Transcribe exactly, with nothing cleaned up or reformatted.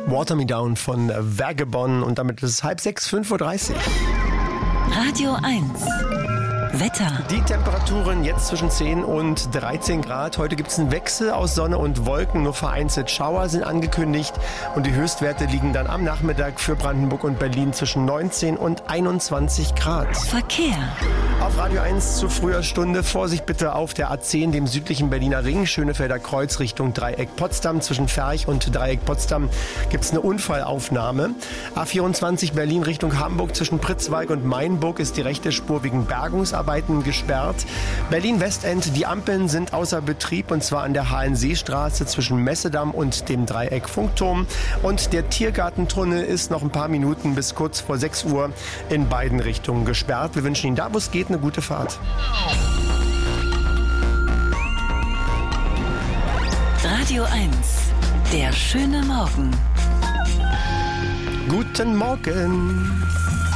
Water Me Down von Vagabond und damit ist es halb sechs, fünf Uhr dreißig. Radio eins. Wetter. Die Temperaturen jetzt zwischen zehn und dreizehn Grad. Heute gibt es einen Wechsel aus Sonne und Wolken. Nur vereinzelt Schauer sind angekündigt. Und die Höchstwerte liegen dann am Nachmittag für Brandenburg und Berlin zwischen neunzehn und einundzwanzig Grad. Verkehr. Auf Radio eins zu früher Stunde. Vorsicht bitte auf der A zehn, dem südlichen Berliner Ring. Schönefelder Kreuz Richtung Dreieck Potsdam. Zwischen Ferch und Dreieck Potsdam gibt es eine Unfallaufnahme. A vierundzwanzig Berlin Richtung Hamburg. Zwischen Pritzwalk und Mainburg ist die rechte Spur wegen Bergungsarbeiten gesperrt. Berlin-Westend, die Ampeln sind außer Betrieb und zwar an der Hallenseestraße zwischen Messedamm und dem Dreieck Funkturm. Und der Tiergartentunnel ist noch ein paar Minuten bis kurz vor sechs Uhr in beiden Richtungen gesperrt. Wir wünschen Ihnen da, wo es geht, eine gute Fahrt. Radio eins. Der schöne Morgen. Guten Morgen.